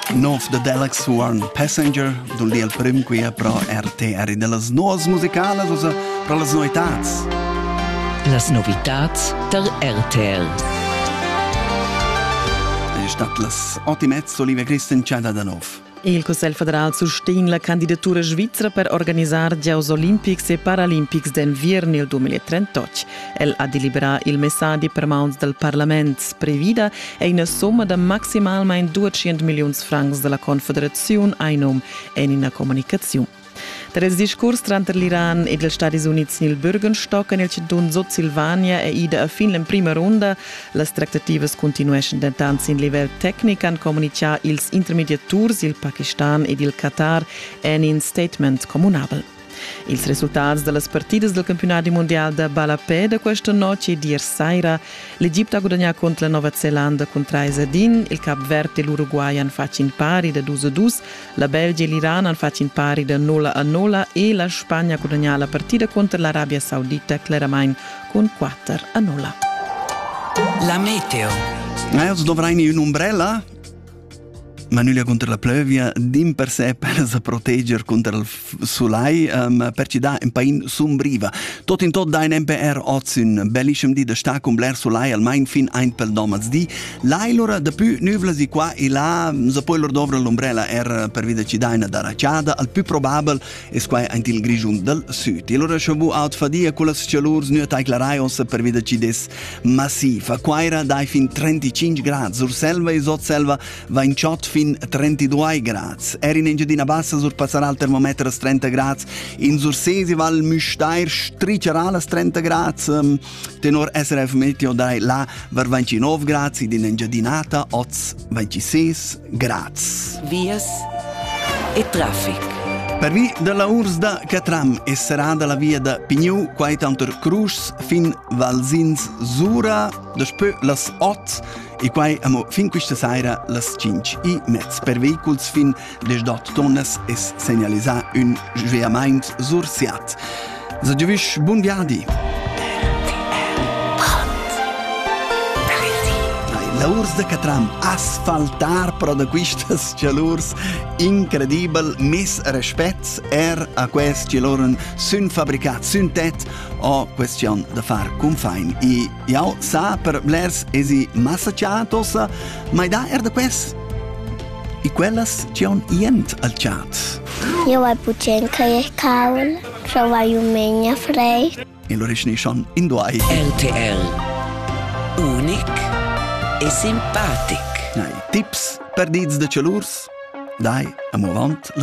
Nov The Deluxe One Passenger, d'un li al prim qui è pro RTR de las nuovas musicales, osa pro las noitats. Las novitats der RTR. È stat las 8:30, Olivia Christen, ciao da nov. Il Consiglio federal sustegna la candidatura svizzera per organizzare gli Olimpics e Paralimpics d'inverno nel 2038. El ha deliberato il messaggio per mans del Parlamento. Previda è una somma di maximalmente 200 milioni di francs della Confederazione Einom e in una comunicazione. Tra il discorso tra l'Iran e gli Stati Uniti nel Bürgenstock nel cittadino Sud Silvania e ida a fin in prima ronda, le trattative continuano intanto in livello tecnico a comunicare ils intermediators, il Pakistan e il Qatar in un statement comunabile. I risultati delle partite del campionato mondiale da Balapé da questa notte di sera, l'Egitto ha guadagnato contro la Nuova Zelanda con 3-1, il Cap Verde e l'Uruguay hanno fatto in pari da 2-2, la Belgia e l'Iran hanno fatto in pari da 0-0 e la Spagna ha guadagnato la partita contro l'Arabia Saudita chiaramente con 4-0. La meteo. Oggi dovrai un'ombrella? Ma nulla contro la pluvia, dim per sé per se proteggere contro il solai, per ci dà un pain sombriva. Tot in tot da in MPR oggi un bellissimo di da sta con bler solai almeno fin ein pel domaz di. L'ailora da più nuvole di qua e là, se poi lor dovre l'ombrella per vida ci dà una daracciata, al più probabile è qua anche il grigiun del sud. E allora schabu out fadia con le scalurs nu tai claraios per vida ci des massiva. Qua era dai fin 35 gradi, sur selva e sot selva va in ciot fin 32 gradi. Eri in Engiadina Bassa surpasserà il termometro 30 gradi. In Sursesi Val Müstair stricerà le 30 gradi. Tenor SRF Meteo dai là ver 29 gradi ed in Engiadinata 26 gradi. Vias e traffic. Per vi della Urs da Catram e sarà dalla via da Pignou, quai tanter Cruz fin Valsins Sura, despö las 8 e quai amo fin questa sera las 5:30. Per veicoli fin des 8 tonnes es segnalisà un sviamento sursiat. Zagivish buon viadi. La Urs de Catram asfaltar pro da quistas celurs incredible mis respets a quest celoren sun fabricat sun tet o question da far confain e jau sa per blers esi massacciatos ma da da quest e quellas cion ient al chat. Io vai pucenca e caul, so vai umenia frei. E lo risni schon in duai. RTR. Unic e simpatic. Tips per diz de celurs? Dai, a movant